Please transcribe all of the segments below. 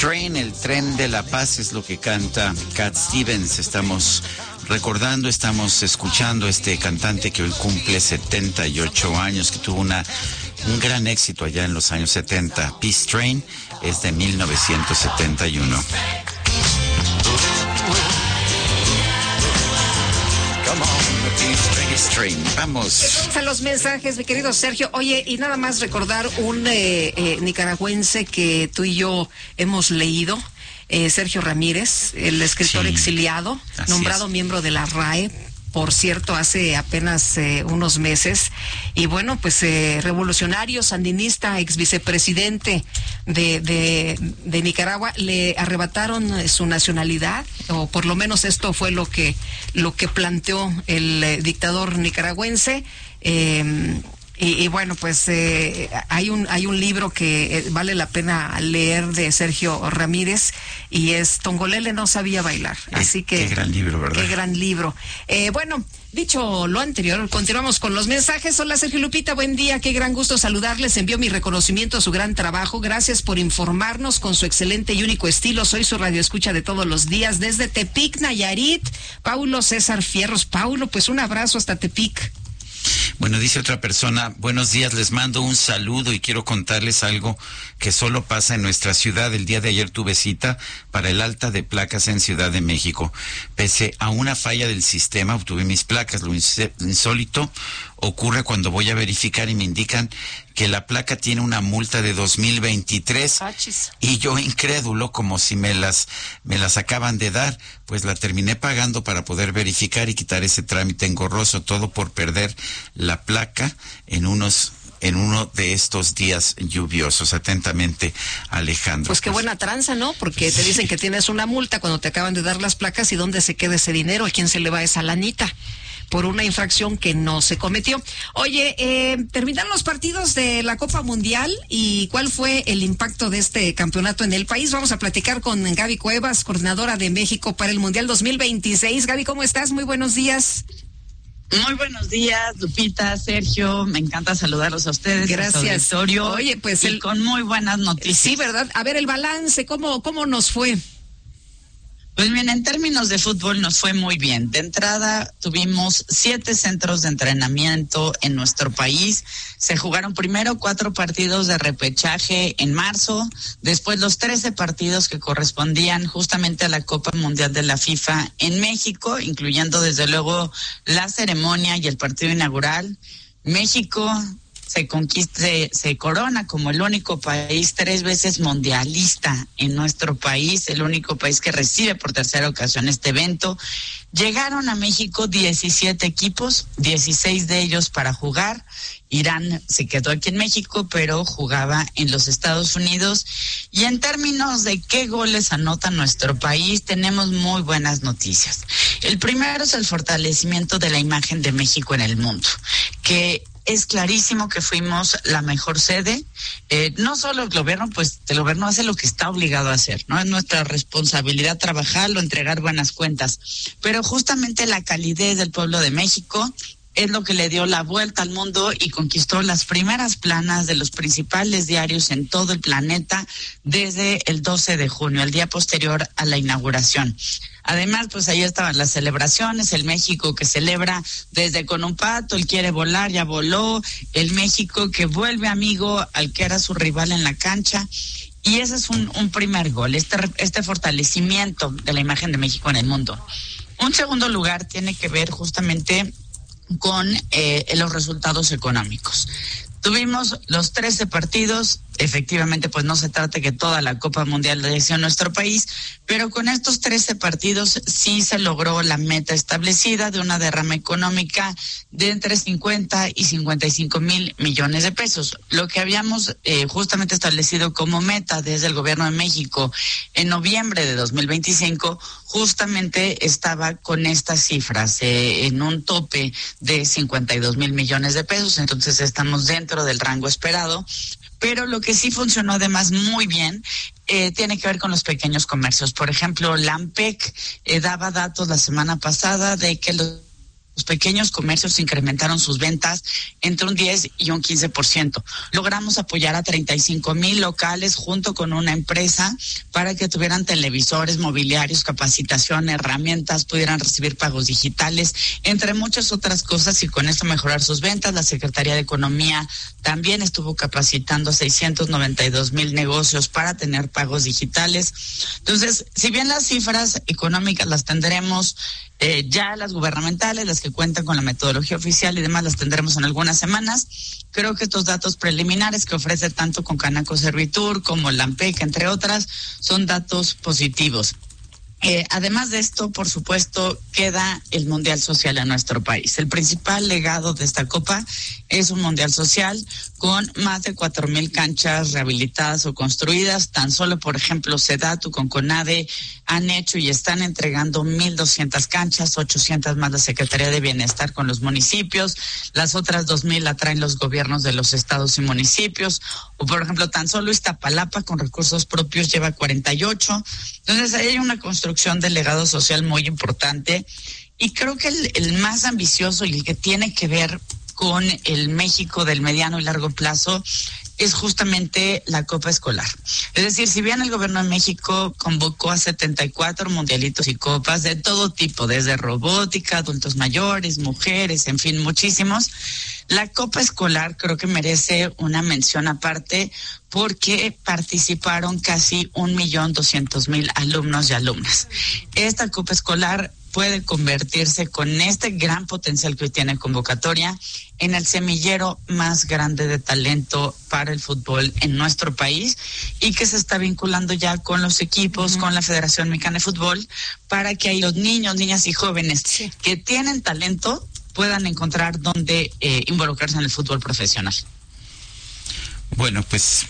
Train, el tren de la paz, es lo que canta Cat Stevens. Estamos recordando, estamos escuchando a este cantante que hoy cumple 78 años, que tuvo un gran éxito allá en los años 70. Peace Train es de 1971. Vamos a los mensajes, mi querido Sergio. Oye, y nada más recordar un nicaragüense que tú y yo hemos leído, Sergio Ramírez, el escritor exiliado, nombrado miembro de la RAE, por cierto, hace apenas unos meses. Y bueno, pues revolucionario, sandinista, ex vicepresidente de Nicaragua, le arrebataron su nacionalidad, o por lo menos esto fue lo que planteó el dictador nicaragüense. Y bueno, pues hay un libro que vale la pena leer de Sergio Ramírez, y es Tongolele no sabía bailar. Así que qué gran libro, ¿verdad? Qué gran libro. Bueno, dicho lo anterior, continuamos con los mensajes. Hola, Sergio, Lupita, buen día, qué gran gusto saludarles. Envío mi reconocimiento a su gran trabajo. Gracias por informarnos con su excelente y único estilo. Soy su radioescucha de todos los días desde Tepic, Nayarit. Paulo César Fierros. Paulo, pues un abrazo hasta Tepic. Bueno, dice otra persona, buenos días, les mando un saludo y quiero contarles algo que solo pasa en nuestra ciudad. El día de ayer tuve cita para el alta de placas en Ciudad de México. Pese a una falla del sistema, obtuve mis placas. Lo insólito ocurre cuando voy a verificar y me indican que la placa tiene una multa de 2023. Y yo, incrédulo, como si me las acaban de dar, pues la terminé pagando para poder verificar y quitar ese trámite engorroso, todo por perder la placa en uno de estos días lluviosos. Atentamente, Alejandro. Pues qué buena tranza, ¿no? Porque te dicen que tienes una multa cuando te acaban de dar las placas, y ¿dónde se queda ese dinero? ¿A quién se le va esa lanita? Por una infracción que no se cometió. Oye, terminaron los partidos de la Copa Mundial, y ¿cuál fue el impacto de este campeonato en el país? Vamos a platicar con Gaby Cuevas, coordinadora de México para el Mundial 2026. Gaby, ¿cómo estás? Muy buenos días. Muy buenos días, Lupita, Sergio, me encanta saludarlos a ustedes. Gracias. Oye, pues con muy buenas noticias. Sí, ¿verdad? A ver, el balance, ¿cómo nos fue? Pues bien, en términos de fútbol nos fue muy bien. De entrada tuvimos 7 centros de entrenamiento en nuestro país. Se jugaron primero 4 partidos de repechaje en marzo, después los 13 partidos que correspondían justamente a la Copa Mundial de la FIFA en México, incluyendo desde luego la ceremonia y el partido inaugural. México se corona como el único país 3 veces mundialista en nuestro país, el único país que recibe por tercera ocasión este evento. Llegaron a México 17 equipos, 16 de ellos para jugar. Irán se quedó aquí en México, pero jugaba en los Estados Unidos. Y en términos de qué goles anota nuestro país, tenemos muy buenas noticias. El primero es el fortalecimiento de la imagen de México en el mundo, que es clarísimo que fuimos la mejor sede. No solo el gobierno, pues el gobierno hace lo que está obligado a hacer, ¿no? Es nuestra responsabilidad trabajarlo, entregar buenas cuentas. Pero justamente la calidez del pueblo de México es lo que le dio la vuelta al mundo y conquistó las primeras planas de los principales diarios en todo el planeta desde el 12 de junio, el día posterior a la inauguración. Además, pues ahí estaban las celebraciones, el México que celebra desde con un pato, el quiere volar, ya voló, el México que vuelve amigo al que era su rival en la cancha. Y ese es un primer gol, este fortalecimiento de la imagen de México en el mundo. Un segundo lugar tiene que ver justamente con los resultados económicos. Tuvimos los 13 partidos, efectivamente pues no se trata que toda la Copa Mundial la decía nuestro país, pero con estos 13 partidos sí se logró la meta establecida de una derrama económica de entre 50 y 55 mil millones de pesos. Lo que habíamos justamente establecido como meta desde el gobierno de México en noviembre de 2025, justamente estaba con estas cifras, en un tope de 52 mil millones de pesos, entonces estamos dentro del rango esperado. Pero lo que sí funcionó además muy bien tiene que ver con los pequeños comercios. Por ejemplo, la ANPEC daba datos la semana pasada de que los Los pequeños comercios incrementaron sus ventas entre un 10 y un 15%. Logramos apoyar a 35,000 locales junto con una empresa para que tuvieran televisores, mobiliarios, capacitación, herramientas, pudieran recibir pagos digitales, entre muchas otras cosas, y con esto mejorar sus ventas. La Secretaría de Economía también estuvo capacitando a 692,000 negocios para tener pagos digitales. Entonces, si bien las cifras económicas las tendremos ya, las gubernamentales, las que cuentan con la metodología oficial y demás, las tendremos en algunas semanas, creo que estos datos preliminares que ofrece tanto con Canaco Servitur como la AMPEC, entre otras, son datos positivos. Además de esto, por supuesto, queda el Mundial Social en nuestro país. El principal legado de esta Copa es un Mundial Social con más de 4,000 canchas rehabilitadas o construidas. Tan solo, por ejemplo, SEDATU con CONADE han hecho y están entregando 1,200 canchas, 800 más la Secretaría de Bienestar con los municipios. Las otras 2,000 la traen los gobiernos de los estados y municipios. O, por ejemplo, tan solo Iztapalapa con recursos propios lleva 48. Entonces, ahí hay una construcción del legado social muy importante, y creo que el más ambicioso y el que tiene que ver con el México del mediano y largo plazo es justamente la Copa Escolar. Es decir, si bien el gobierno de México convocó a 74 mundialitos y copas de todo tipo, desde robótica, adultos mayores, mujeres, en fin, muchísimos, la Copa Escolar creo que merece una mención aparte porque participaron casi 1,200,000 alumnos y alumnas. Esta Copa Escolar puede convertirse, con este gran potencial que hoy tiene convocatoria, en el semillero más grande de talento para el fútbol en nuestro país, y que se está vinculando ya con los equipos, con la Federación Mexicana de Fútbol, para que ahí los niños, niñas y jóvenes que tienen talento puedan encontrar dónde involucrarse en el fútbol profesional. Bueno, pues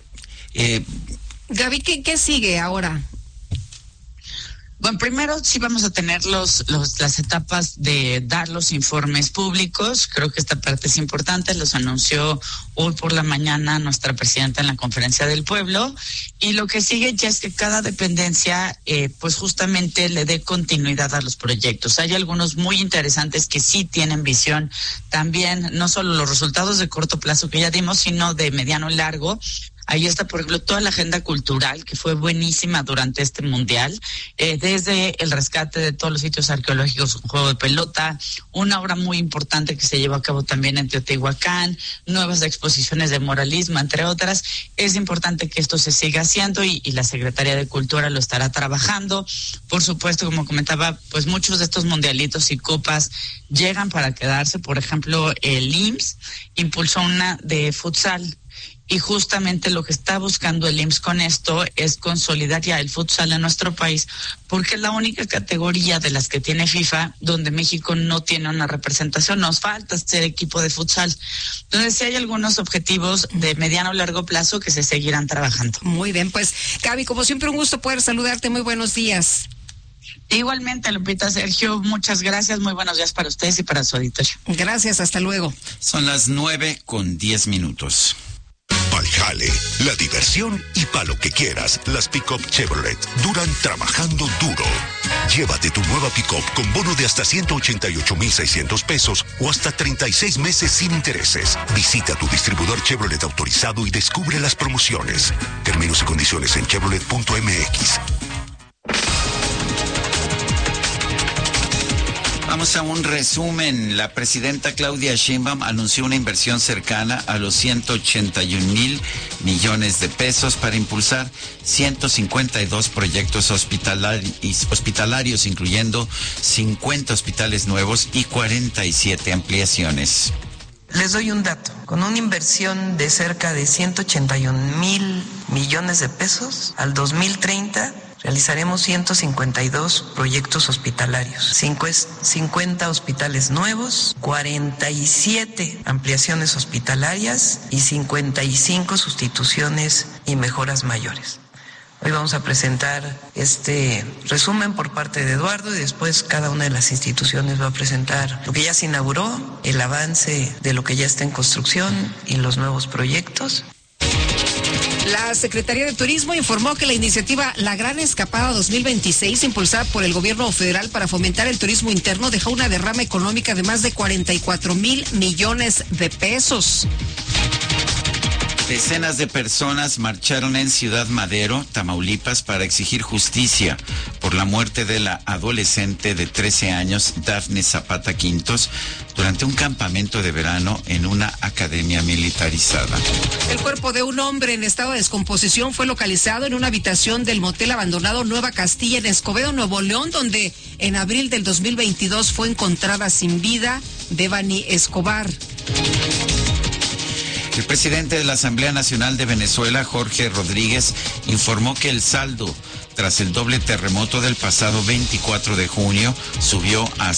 Gaby, ¿qué sigue ahora? Bueno, primero sí vamos a tener las etapas de dar los informes públicos. Creo que esta parte es importante. Los anunció hoy por la mañana nuestra presidenta en la Conferencia del Pueblo. Y lo que sigue ya es que cada dependencia, pues justamente le dé continuidad a los proyectos. Hay algunos muy interesantes que sí tienen visión también, no solo los resultados de corto plazo que ya dimos, sino de mediano y largo. Ahí está, por ejemplo, toda la agenda cultural, que fue buenísima durante este mundial, desde el rescate de todos los sitios arqueológicos, un juego de pelota, una obra muy importante que se llevó a cabo también en Teotihuacán, nuevas exposiciones de muralismo, entre otras. Es importante que esto se siga haciendo y la Secretaría de Cultura lo estará trabajando. Por supuesto, como comentaba, pues muchos de estos mundialitos y copas llegan para quedarse. Por ejemplo, el IMSS impulsó una de futsal. Y justamente lo que está buscando el IMSS con esto es consolidar ya el futsal en nuestro país, porque es la única categoría de las que tiene FIFA donde México no tiene una representación. Nos falta este equipo de futsal. Entonces, sí hay algunos objetivos de mediano o largo plazo que se seguirán trabajando. Muy bien, pues, Gaby, como siempre, un gusto poder saludarte. Muy buenos días. Igualmente, Lupita, Sergio, muchas gracias. Muy buenos días para ustedes y para su auditorio. Gracias, hasta luego. Son las 9:10. Pa'l jale, la diversión y pa' lo que quieras, las pick-up Chevrolet duran trabajando duro. Llévate tu nueva pick-up con bono de hasta 188,600 pesos o hasta 36 meses sin intereses. Visita tu distribuidor Chevrolet autorizado y descubre las promociones. Términos y condiciones en chevrolet.mx. Vamos a un resumen. La presidenta Claudia Sheinbaum anunció una inversión cercana a los 181,000 millones de pesos para impulsar 152 proyectos hospitalarios, incluyendo 50 hospitales nuevos y 47 ampliaciones. Les doy un dato. Con una inversión de cerca de 181,000 millones de pesos, al 2030 realizaremos 152 proyectos hospitalarios, 50 hospitales nuevos, 47 ampliaciones hospitalarias y 55 sustituciones y mejoras mayores. Hoy vamos a presentar este resumen por parte de Eduardo y después cada una de las instituciones va a presentar lo que ya se inauguró, el avance de lo que ya está en construcción y los nuevos proyectos. La Secretaría de Turismo informó que la iniciativa La Gran Escapada 2026, impulsada por el gobierno federal para fomentar el turismo interno, dejó una derrama económica de más de 44,000 millones de pesos. Decenas de personas marcharon en Ciudad Madero, Tamaulipas, para exigir justicia por la muerte de la adolescente de 13 años, Dafne Zapata Quintos, durante un campamento de verano en una academia militarizada. El cuerpo de un hombre en estado de descomposición fue localizado en una habitación del motel abandonado Nueva Castilla en Escobedo, Nuevo León, donde en abril del 2022 fue encontrada sin vida Devani Escobar. El presidente de la Asamblea Nacional de Venezuela, Jorge Rodríguez, informó que el saldo tras el doble terremoto del pasado 24 de junio subió a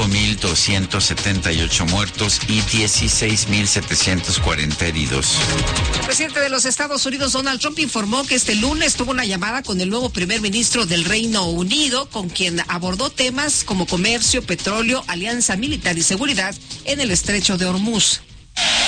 5,278 muertos y 16,740 heridos. El presidente de los Estados Unidos, Donald Trump, informó que este lunes tuvo una llamada con el nuevo primer ministro del Reino Unido, con quien abordó temas como comercio, petróleo, alianza militar y seguridad en el estrecho de Hormuz.